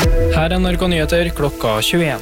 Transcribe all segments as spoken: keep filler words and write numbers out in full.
Her er N R K-nyheter klokka tjueen.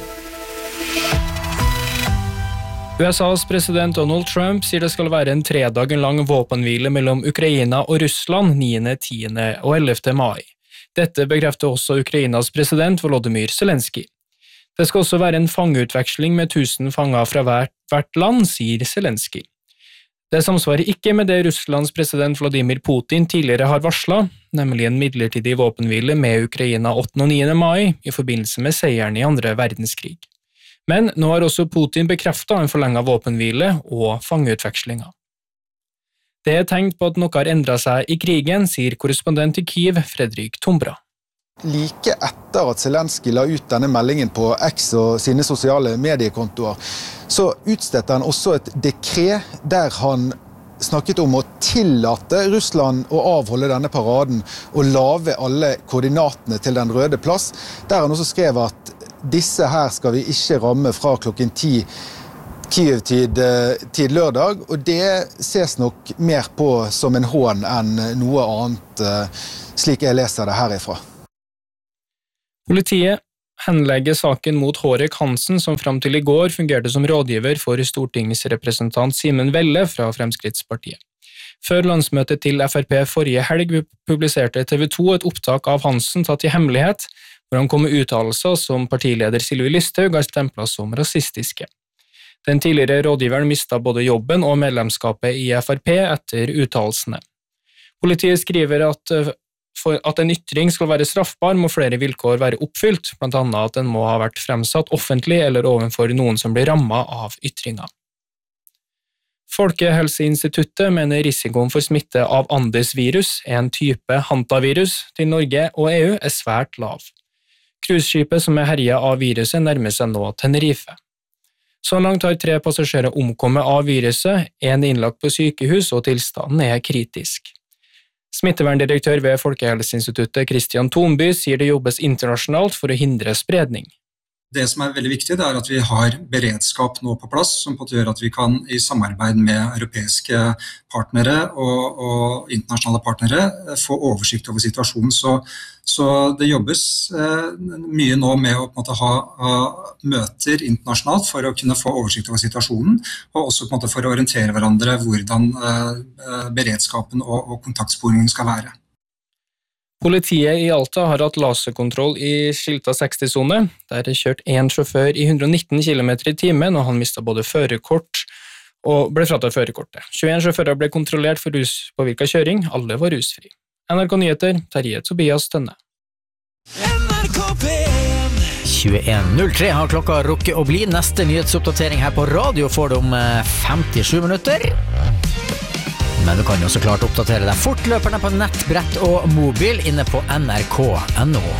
U S A's president Donald Trump sier det skal være en tre dager lang våpenhvile mellom Ukraina og Russland niende, tiende og ellevte mai. Dette bekrefter også Ukrainas president Volodymyr Zelensky. Det skal også være en fangeutveksling med tusen fanger fra hvert, hvert land, sier Zelensky. Det samsvarer ikke med det Russlands president Vladimir Putin tidligere har varslet, nemlig en midlertidig våpenhvile med Ukraina åttende og niende mai i forbindelse med seieren i andre verdenskrig. Men nå har også Putin bekreftet en forlenget våpenhvile og fangeutvekslinger. Det er tegn på at noe har endret seg i krigen, sier korrespondent i Kyiv, Fredrik Tombra. Like etter at Zelensky la ut denne meldingen på X og sine sosiale mediekontoer, så utstedte han også et dekret der han snakket om å tillate Russland å avholde denne paraden og lave alle koordinatene til den røde plass, der han også skrev at disse her skal vi ikke ramme fra klokken ti Kyiv-tid tid lørdag, og det ses nok mer på som en hån enn noe annet, slik jeg leser det herifra. Politiet henlegger saken mot Hårek Hansen, som frem til i går fungerte som rådgiver for stortingsrepresentant Simen Velle fra Fremskrittspartiet. Før landsmøtet til F R P forrige helg publiserte T V to et opptak av Hansen tatt i hemmelighet, hvor han kom med uttalelser som partileder Sylvi Listhaug har stemplet som rasistiske. Den tidligere rådgiveren mistet både jobben og medlemskapet i F R P etter uttalelsene. Politiet skriver at for at en ytring skal være straffbar må flere vilkår være oppfylt, blant annet at den må ha vært fremsatt offentlig eller overfor noen som blir rammet av ytringer. Folkehelseinstituttet mener risikoen for smitte av Andes-virus, en type hantavirus, til Norge og E U er svært lav. Cruiseskipet som er herjet av viruset nærmer seg nå Tenerife. Så langt har tre passasjerer omkommet av viruset, en innlagt på sykehus og tilstanden er kritisk. Smitteverndirektør ved Folkehelseinstituttet Christian Thonby sier det jobbes internasjonalt for å hindre spredning. Det som er veldig viktig, det er at vi har beredskap nå på plass, som gjør at vi kan i samarbeid med europeiske partnere og, og internasjonale partnere få oversikt over situasjonen. Så, så det jobbes eh, mye nå med å på en måte, ha, ha møter internasjonalt for å kunne få oversikt over situasjonen, og også på en måte, for å orientere hverandre hvordan eh, beredskapen og, og kontaktsporingen skal være. Politiet i Alta har hatt laserkontroll i skilta seksti-sone, der det kjørt en sjåfør i hundre og nitten kilometer i timen, og han mistet både førerkort og ble fratatt førerkortet. tjueen sjåfører ble kontrollert for ruspåvirket kjøring, alle var rusfri. N R K-nyheter, Terje Tobias Tønne. tjueen null tre har klokka rukket å bli. Neste nyhetsoppdatering her på radio får du om femtisju minutter. Men du kan jo så klart oppdatere deg fortløpende på nett, brett og mobil inne på N R K punktum N O.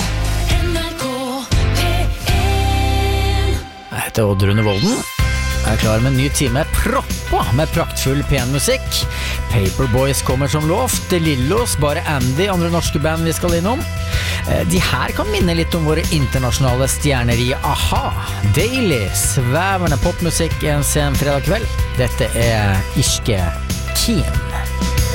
Jeg heter Odd Rune Volden. Jeg er klar med en ny time proppa med praktfull pen-musikk. Paperboys kommer som lovt, Lillos, Bare Andy, andre norske band vi skal innom. De her kan minne litt om våre internasjonale stjerner i A-ha. Deilig, svevende popmusikk en sen fredag kveld. Dette er Irske Keen.